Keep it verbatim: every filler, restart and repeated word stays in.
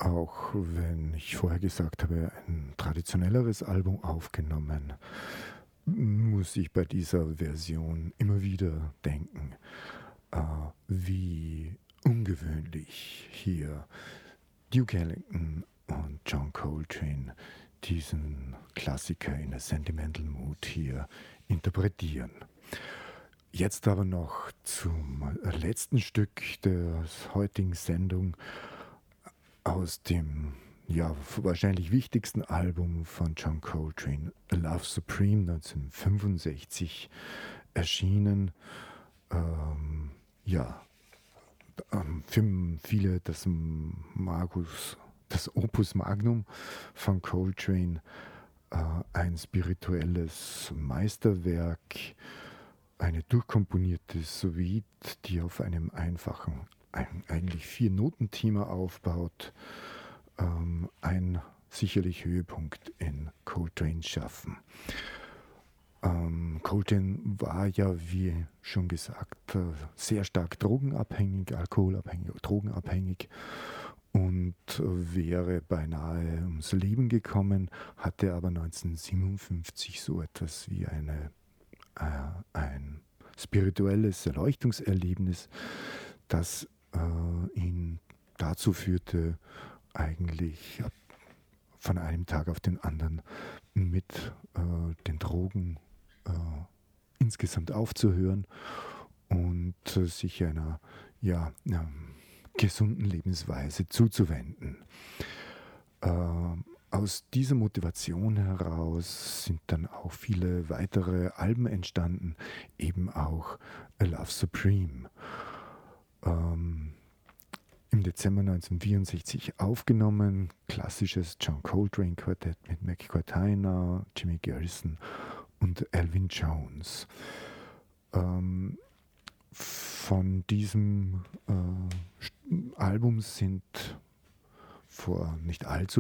auch wenn ich vorher gesagt habe, ein traditionelleres Album aufgenommen, muss ich bei dieser Version immer wieder denken, äh, wie ungewöhnlich hier Duke Ellington und John Coltrane diesen Klassiker in a Sentimental Mood hier interpretieren. Jetzt aber noch zum letzten Stück der heutigen Sendung aus dem ja wahrscheinlich wichtigsten Album von John Coltrane, A Love Supreme, neunzehnhundertfünfundsechzig erschienen. Ähm, ja, ähm, für viele das Magus, das Opus Magnum von Coltrane, äh, ein spirituelles Meisterwerk, eine durchkomponierte Suite, die auf einem einfachen, ein, eigentlich Vier-Noten-Thema aufbaut. Ähm, ein sicherlich Höhepunkt in Coltranes Schaffen. Ähm, Coltrane war ja, wie schon gesagt, äh, sehr stark drogenabhängig, alkoholabhängig, drogenabhängig und äh, wäre beinahe ums Leben gekommen, hatte aber neunzehnhundertsiebenundfünfzig so etwas wie eine äh, ein spirituelles Erleuchtungserlebnis, das äh, ihn dazu führte, eigentlich von einem Tag auf den anderen mit äh, den Drogen äh, insgesamt aufzuhören und äh, sich einer ja, ähm, gesunden Lebensweise zuzuwenden. Äh, Aus dieser Motivation heraus sind dann auch viele weitere Alben entstanden, eben auch A Love Supreme. Ähm, Im Dezember neunzehnhundertvierundsechzig aufgenommen, klassisches John Coltrane Quartett mit McCoy Tyner, Jimmy Garrison und Elvin Jones. Ähm, von diesem äh, Album sind vor nicht allzu